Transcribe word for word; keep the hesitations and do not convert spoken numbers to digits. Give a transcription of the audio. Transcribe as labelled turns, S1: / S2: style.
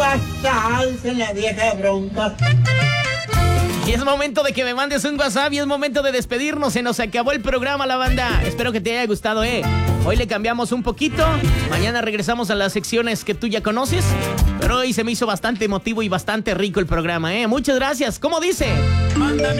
S1: pasarse la vieja bronca.
S2: Y es momento de que me mandes un WhatsApp y es momento de despedirnos. Se nos acabó el programa, la banda. Espero que te haya gustado, ¿eh? Hoy le cambiamos un poquito. Mañana regresamos a las secciones que tú ya conoces. Pero hoy se me hizo bastante emotivo y bastante rico el programa, ¿eh? Muchas gracias. ¿Cómo dice? Mándame